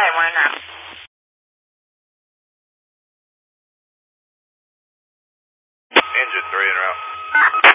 Okay, one and a half. Engine 3 en route.